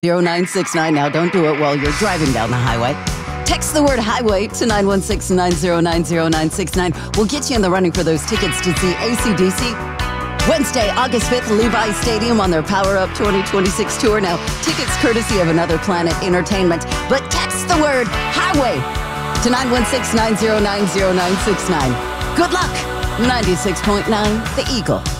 0969. Now, don't do it while you're driving down the highway. Text the word highway to 916-909-0969. We'll get you in the running for those tickets to see AC/DC Wednesday, August 5th, Levi Stadium on their Power Up 2026 tour. Now, tickets courtesy of Another Planet Entertainment. But text the word highway to 916-909-0969. Good luck. 96.9 The Eagle.